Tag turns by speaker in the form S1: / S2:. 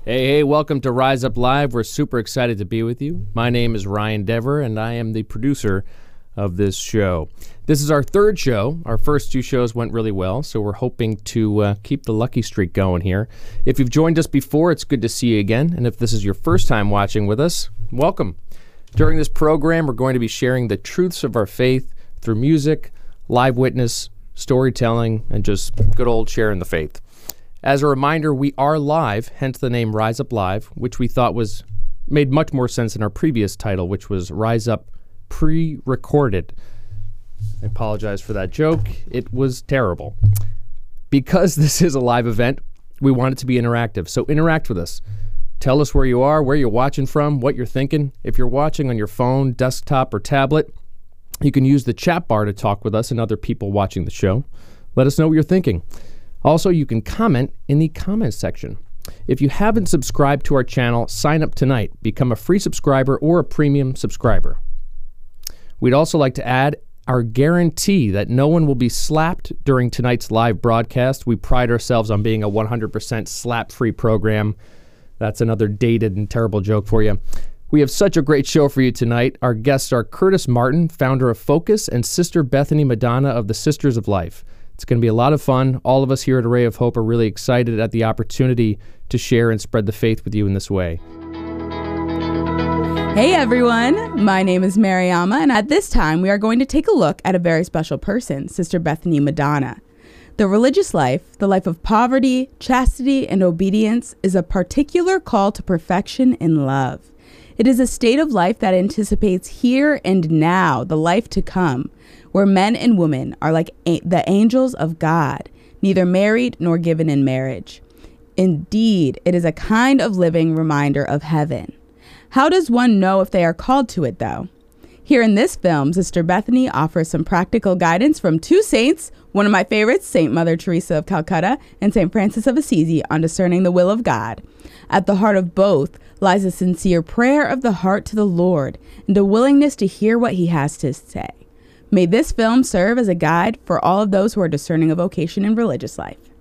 S1: Hey, welcome to Rise Up Live. We're super excited to be with you. My name is Ryan Dever, and I am the producer of this show. This is our third show. Our first two shows went really well, so we're hoping to keep the lucky streak going here. If you've joined us before, it's good to see you again, and if this is your first time watching with us, welcome. During this program, we're going to be sharing the truths of our faith through music, live witness, storytelling, and just good old sharing the faith. As a reminder, we are live, hence the name Rise Up Live, which we thought made much more sense than our previous title, which was Rise Up Pre-Recorded. I apologize for that joke. It was terrible. Because this is a live event, we want it to be interactive, so interact with us. Tell us where you are, where you're watching from, what you're thinking. If you're watching on your phone, desktop, or tablet, you can use the chat bar to talk with us and other people watching the show. Let us know what you're thinking. Also, you can comment in the comments section. If you haven't subscribed to our channel, sign up tonight. Become a free subscriber or a premium subscriber. We'd also like to add our guarantee that no one will be slapped during tonight's live broadcast. We pride ourselves on being a 100% slap-free program. That's another dated and terrible joke for you. We have such a great show for you tonight. Our guests are Curtis Martin, founder of Focus, and Sister Bethany Madonna of the Sisters of Life. It's going to be a lot of fun. All of us here at Array of Hope are really excited at the opportunity to share and spread the faith with you in this way.
S2: Hey everyone, my name is Mariama, and at this time we are going to take a look at a very special person, Sister Bethany Madonna. The religious life, the life of poverty, chastity, and obedience, is a particular call to perfection in love. It is a state of life that anticipates here and now, the life to come, where men and women are like the angels of God, neither married nor given in marriage. Indeed, it is a kind of living reminder of heaven. How does one know if they are called to it, though? Here in this film, Sister Bethany offers some practical guidance from two saints, one of my favorites, St. Mother Teresa of Calcutta and St. Francis of Assisi, on discerning the will of God. At the heart of both lies a sincere prayer of the heart to the Lord and a willingness to hear what he has to say. May this film serve as a guide for all of those who are discerning a vocation in religious life.